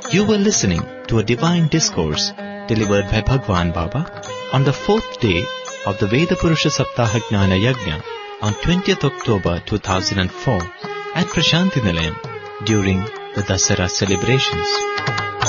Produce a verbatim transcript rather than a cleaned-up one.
You were listening to a divine discourse delivered by Bhagwan Baba on the fourth day of the Veda Purusha Saptaha Jnana Yajna on twentieth October two thousand four at Prashanti Nilayam during the Dasara celebrations.